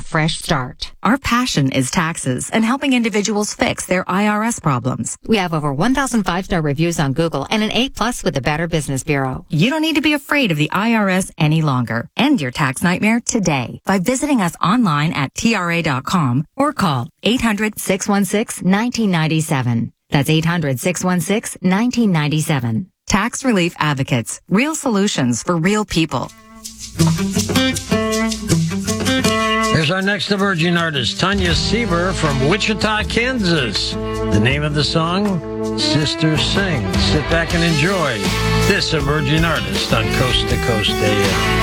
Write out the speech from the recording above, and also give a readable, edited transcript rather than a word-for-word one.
fresh start. Our passion is taxes and helping individuals fix their IRS problems. We have over 1,000 5-star reviews on Google and an A+ with the Better Business Bureau. You don't need to be afraid of the IRS any longer. End your tax nightmare today by visiting us online at TRA.com or call 800-616-1997. That's 800-616-1997. Tax Relief Advocates. Real solutions for real people. Here's our next emerging artist, Tanya Sieber from Wichita, Kansas. The name of the song, Sisters Sing. Sit back and enjoy this emerging artist on Coast to Coast AM.